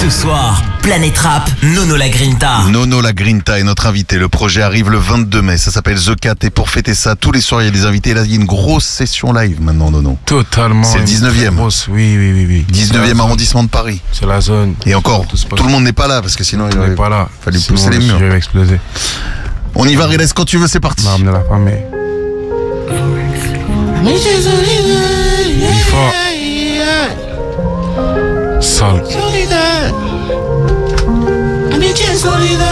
Ce soir, Planète Rap, Nono la Grinta. Nono la Grinta est notre invité. Le projet arrive le 22 mai. Ça s'appelle The Cat. Et pour fêter ça, tous les soirs, il y a des invités. Là, il y a une grosse session live maintenant, Nono. Totalement. C'est le 19e. Oui. 19e arrondissement de Paris. C'est la zone. Et encore, tout le monde n'est pas là parce que sinon, il n'est pas là. Fallait Sinon, pousser les murs. Je vais exploser. On y va, Riles, quand tu veux, c'est parti. Non, amener la famille. Il est fort. Sale.